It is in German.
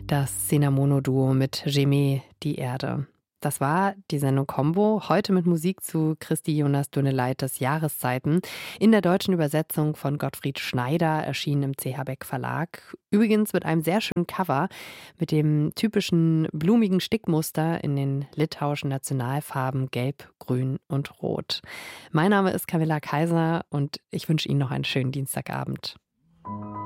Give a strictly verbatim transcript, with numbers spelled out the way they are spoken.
Das Cenamono-Duo mit J'aimais die Erde. Das war die Sendung Combo, heute mit Musik zu Christi Jonas Dunne-Leiths Jahreszeiten, in der deutschen Übersetzung von Gottfried Schneider, erschienen im C H Beck Verlag. Übrigens mit einem sehr schönen Cover, mit dem typischen blumigen Stickmuster in den litauischen Nationalfarben Gelb, Grün und Rot. Mein Name ist Camilla Kaiser und ich wünsche Ihnen noch einen schönen Dienstagabend.